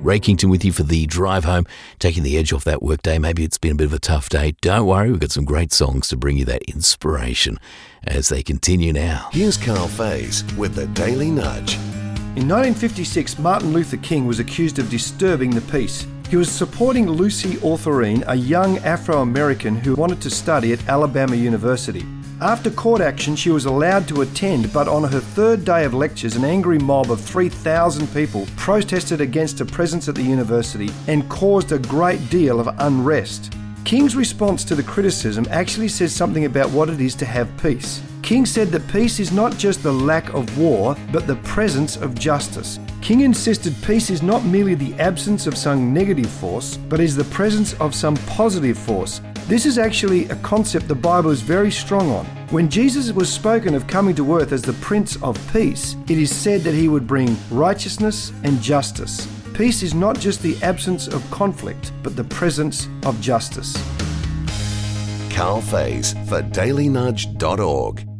Ray Kington with you for the drive home, taking the edge off that workday. Maybe it's been a bit of a tough day. Don't worry, we've got some great songs to bring you that inspiration as they continue now. Here's Carl Faze with the Daily Nudge. In 1956, Martin Luther King was accused of disturbing the peace. He was supporting Lucy Ortherine, a young Afro-American who wanted to study at Alabama University. After court action, she was allowed to attend, but on her third day of lectures, an angry mob of 3,000 people protested against her presence at the university and caused a great deal of unrest. King's response to the criticism actually says something about what it is to have peace. King said that peace is not just the lack of war, but the presence of justice. King insisted peace is not merely the absence of some negative force, but is the presence of some positive force. This is actually a concept the Bible is very strong on. When Jesus was spoken of coming to earth as the Prince of Peace, it is said that he would bring righteousness and justice. Peace is not just the absence of conflict, but the presence of justice. Carl Faze for dailynudge.org.